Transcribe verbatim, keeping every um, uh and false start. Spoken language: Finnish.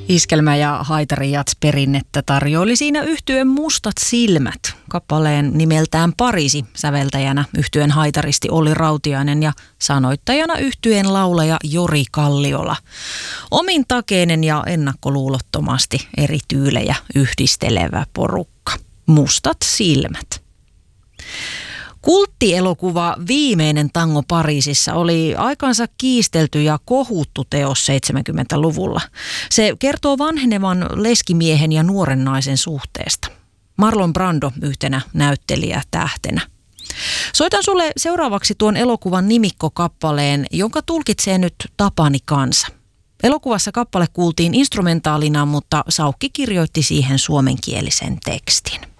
Iskelmä- ja haitarijats-perinnettä tarjoili siinä yhtyen Mustat silmät. Kappaleen nimeltään Pariisi säveltäjänä yhtyen haitaristi Olli Rautiainen ja sanoittajana yhtyen laulaja Jori Kalliola. Omin takeinen ja ennakkoluulottomasti eri tyylejä yhdistelevä porukka. Mustat silmät. Kulttielokuva Viimeinen tango Pariisissa oli aikansa kiistelty ja kohuttu teos seitsemänkymmentäluvulla. Se kertoo vanhenevan leskimiehen ja nuoren naisen suhteesta. Marlon Brando yhtenä näyttelijätähtenä. Soitan sulle seuraavaksi tuon elokuvan nimikkokappaleen, jonka tulkitsee nyt Tapani Kansa. Elokuvassa kappale kuultiin instrumentaalina, mutta Saukki kirjoitti siihen suomenkielisen tekstin.